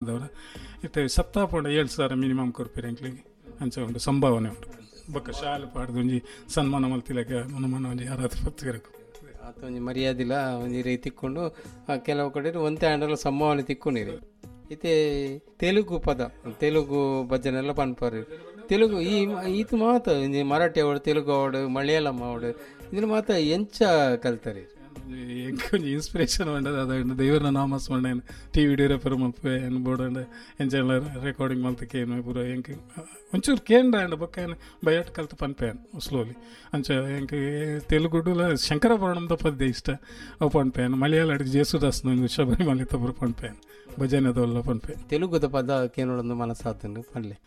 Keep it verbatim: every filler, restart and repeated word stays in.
ಗ್ರೂಪ್ದವ್ರ ಇತ್ತೆ ಸಪ್ತಾಪಂಡ ಏಳು ಸಾವಿರ ಮಿನಿಮಮ್ ಕೊರ್ಪಿರಿ ಎಂಕ್ಲಿಗೆ ಅಂಚ ಉಂಟು ಸಂಭಾವನೆ ಉಂಟು ಬೊಕ್ಕ ಶಾಲೆ ಪಾಡ್ದು ಒಂಜಿ ಸನ್ಮಾನ ಮಲ್ತಿಲಕ ಮನ ಒಂಜಿ ಯಾರಾದ್ರೂ ಪತ್ತಿರಕು ಆತ ಒಂಜಿ ಮರ್ಯಾದಿಲ್ಲ ಒಂಜಿ ರೀತಿ ತಿಕ್ಕೊಂಡು ಕೆಲವು ಕಡೆ ಒಂತೆ ಆಂಡಲ ಸಂಭಾವನೆ ತಿಕ್ಕೊಂಡಿರಿ. ಇತ್ತೆ ತೆಲುಗು ಪದ ತೆಲುಗು ಭಜನೆ ಎಲ್ಲ ಪನ್ಪಾರಿ ತೆಲುಗು ಈ ಇದು ಮಾತ ಮರಾಠಿ ಅವಡು ತೆಲುಗು ಅವಡು ಮಲಯಾಳಂ ಅವಡು ಇದನ್ನು ಮಾತ ಎಂಚ ಕಲ್ತಾರೆ ಎಂಕೊಂಚ ಇನ್ಸ್ಪಿರೇಷನ್ ಉಂಡದು ಅದು ದೇವರ ನಾಮಸ್ಮರಣೆ ಟಿ ವಿ ಡಿರಪರ್ ಮಲ್ಪೆ ಏನು ಬೋರ್ಡ್ ಎಂಚೆಲ್ಲ ರೆಕಾರ್ಡಿಂಗ್ ಮಲ್ತಕ್ಕೆ ಏನು ಪೂರ ಎಂಕ್ ಒಂಚೂರು ಕೇಂದ್ರ ಅಂಡ್ ಬೊಕ್ಕ ಏನು ಬಯಟ್ ಕಲ್ತು ಪನ್ಪೇನ್ ಸ್ಲೋಲಿ ಅಂಚ ಎಂಕ್ ತೆಲುಗುಡುಲ ಶಂಕರಭರಣದ ಪದ್ಯ ಇಷ್ಟ ಅವು ಪನ್ಪೇನ್ ಮಲಯಾಳ ಅಡಿಗೆ ಜೇಸುದಾಸ್ ಶಬರಿಮಲೆ ತಬ್ಬರು ಪನ್ಪೇನ್ ಭಜನೆದಲ್ಲ ಪನ್ಪೆ ತೆಲುಗುದ ಪದ ಕೇನೋಡೊಂದು ಮನಸ್ಸಾತಂಡು ಪನ್ಲೆ